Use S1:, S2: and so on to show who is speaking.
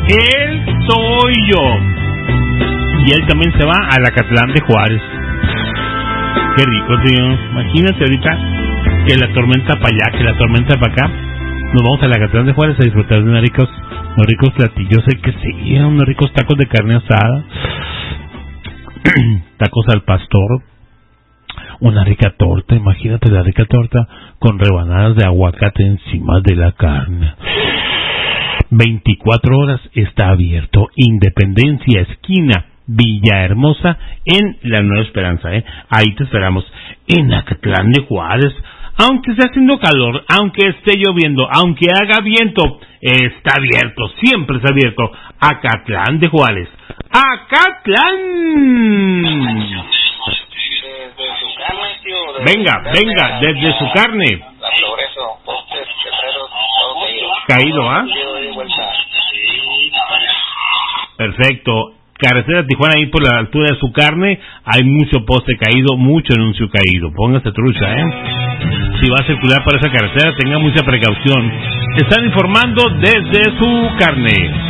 S1: Él soy yo. Y él también se va a Acatlán de Juárez. Qué rico, tío. Imagínate ahorita que la tormenta para allá, que la tormenta para acá. Nos vamos a Acatlán de Juárez a disfrutar de unos ricos platillos. Sé que sí, unos ricos tacos de carne asada. Tacos al pastor. Una rica torta, imagínate la rica torta con rebanadas de aguacate encima de la carne. 24 horas está abierto. Independencia, esquina Villahermosa, en la Nueva Esperanza, Ahí te esperamos, en Acatlán de Juárez. Aunque esté haciendo calor, aunque esté lloviendo, aunque haga viento, está abierto, siempre está abierto. Acatlán de Juárez. ¡Acatlán! Venga, desde su carne. Caído, ¿ah? Perfecto. Carretera Tijuana, ahí por la altura de su carne, hay mucho poste caído, mucho anuncio caído. Póngase trucha, Si va a circular por esa carretera, tenga mucha precaución. Están informando desde su carne.